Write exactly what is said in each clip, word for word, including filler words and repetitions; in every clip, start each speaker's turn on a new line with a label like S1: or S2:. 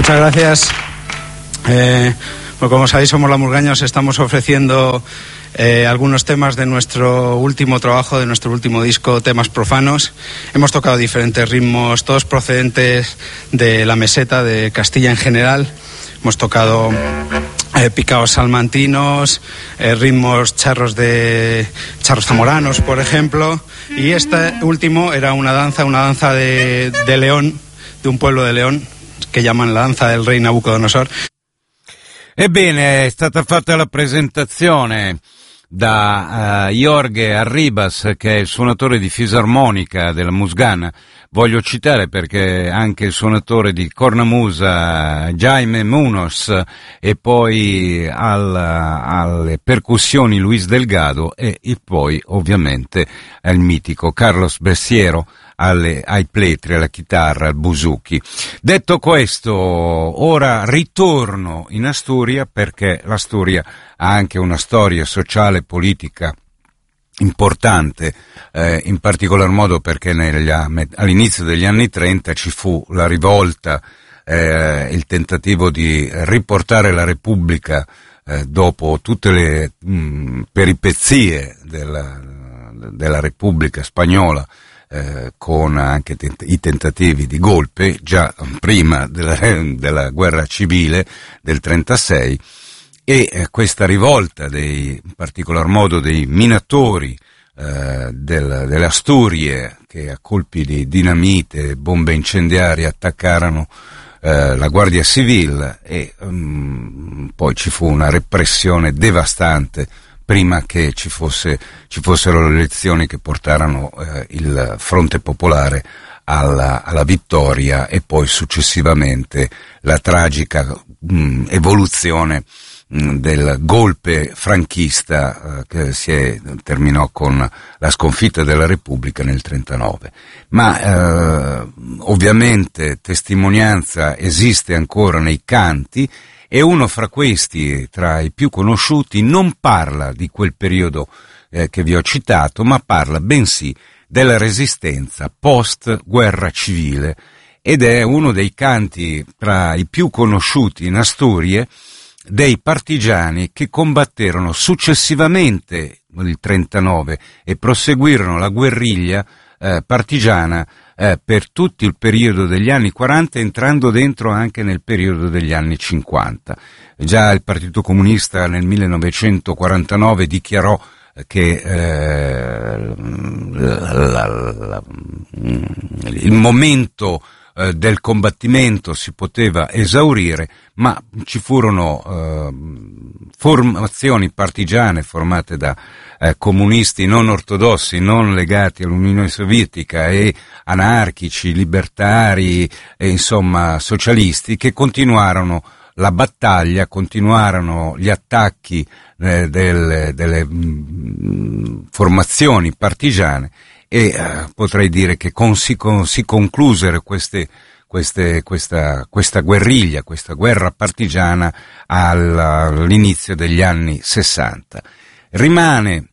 S1: Muchas gracias. Eh, pues como sabéis, somos La Murgaña, os estamos ofreciendo eh, algunos temas de nuestro último trabajo, de nuestro último disco, Temas Profanos. Hemos tocado diferentes ritmos, todos procedentes de la meseta, de Castilla en general. Hemos tocado eh, picaos salmantinos, eh, ritmos charros de charros zamoranos, por ejemplo. Y este último era una danza, una danza de, de León, de un pueblo de León, che llaman la danza del re Nabucodonosor.
S2: Ebbene, è stata fatta la presentazione da uh, Jorge Arribas, che è il suonatore di fisarmonica della Musgana. Voglio citare perché anche il suonatore di cornamusa Jaime Munoz, e poi al, alle percussioni Luis Delgado, e, e poi ovviamente il mitico Carlos Bessiero alle, ai pletri, alla chitarra, al buzuki. Detto questo, ora ritorno in Asturia, perché l'Asturia ha anche una storia sociale e politica importante, eh, in particolar modo perché negli, all'inizio degli anni trenta ci fu la rivolta, eh, il tentativo di riportare la Repubblica eh, dopo tutte le mh, peripezie della, della Repubblica spagnola, eh, con anche tent- i tentativi di golpe già prima della, della guerra civile del trentasei. E eh, questa rivolta, dei, in particolar modo dei minatori eh, del, delle Asturie, che a colpi di dinamite e bombe incendiarie attaccarono eh, la Guardia Civile, e um, poi ci fu una repressione devastante prima che ci fosse ci fossero le elezioni che portarono eh, il Fronte Popolare alla, alla vittoria, e poi successivamente la tragica mh, evoluzione del golpe franchista eh, che si è, terminò con la sconfitta della Repubblica nel trentanove. Ma eh, ovviamente testimonianza esiste ancora nei canti, e uno fra questi, tra i più conosciuti, non parla di quel periodo eh, che vi ho citato, ma parla bensì della resistenza post-guerra civile, ed è uno dei canti tra i più conosciuti in Asturie dei partigiani che combatterono successivamente il trentanove e proseguirono la guerriglia eh, partigiana eh, per tutto il periodo degli anni quaranta, entrando dentro anche nel periodo degli anni cinquanta. Già il Partito Comunista nel millenovecentoquarantanove dichiarò che eh, la, la, la, il momento eh, del combattimento si poteva esaurire, ma ci furono eh, formazioni partigiane formate da eh, comunisti non ortodossi, non legati all'Unione Sovietica, e anarchici, libertari e insomma socialisti, che continuarono la battaglia, continuarono gli attacchi eh, delle, delle mh, formazioni partigiane, e eh, potrei dire che con, si, con, si conclusero queste, queste, questa, questa guerriglia, questa guerra partigiana al, all'inizio degli anni sessanta. Rimane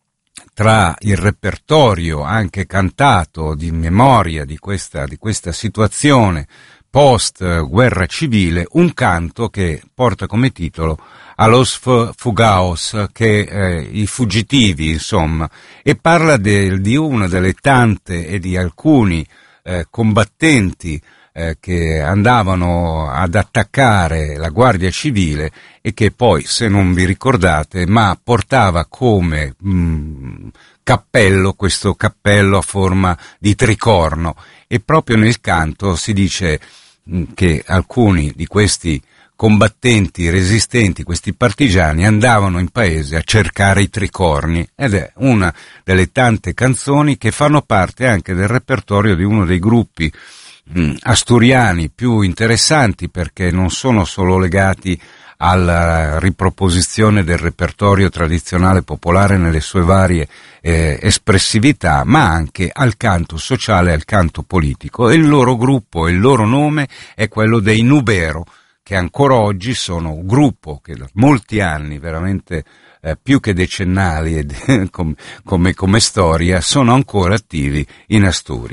S2: tra il repertorio anche cantato di memoria di questa, di questa situazione post guerra civile un canto che porta come titolo A los fugaos, che eh, i fuggitivi, insomma, e parla de, di una delle tante e di alcuni eh, combattenti eh, che andavano ad attaccare la Guardia Civile, e che poi, se non vi ricordate, ma portava come mh, cappello, questo cappello a forma di tricorno, e proprio nel canto si dice che alcuni di questi combattenti resistenti, questi partigiani, andavano in paese a cercare i tricorni, ed è una delle tante canzoni che fanno parte anche del repertorio di uno dei gruppi mh, asturiani più interessanti, perché non sono solo legati alla riproposizione del repertorio tradizionale popolare nelle sue varie eh, espressività, ma anche al canto sociale e al canto politico, e il loro gruppo e il loro nome è quello dei Nubero, che ancora oggi sono un gruppo che da molti anni, veramente eh, più che decennali e come, come, come storia, sono ancora attivi in Asturie.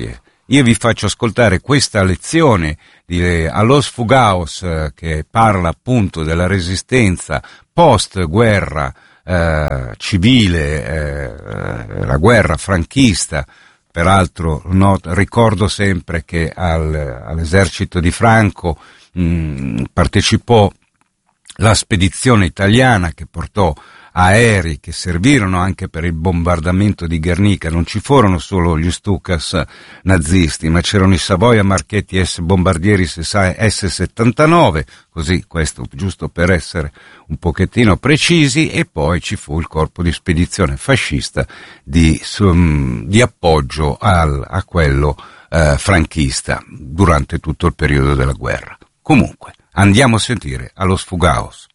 S2: io vi faccio ascoltare questa lezione di Allos Fugaos, eh, che parla appunto della resistenza post-guerra eh, civile, eh, la guerra franchista. Peraltro no, ricordo sempre che al, all'esercito di Franco mh, partecipò la spedizione italiana che portò aerei che servirono anche per il bombardamento di Guernica. Non ci furono solo gli Stukas nazisti, ma c'erano i Savoia Marchetti S bombardieri S settantanove, così questo giusto per essere un pochettino precisi, e poi ci fu il corpo di spedizione fascista di, um, di appoggio al, a quello uh, franchista durante tutto il periodo della guerra. Comunque, andiamo a sentire Allos Fugaos.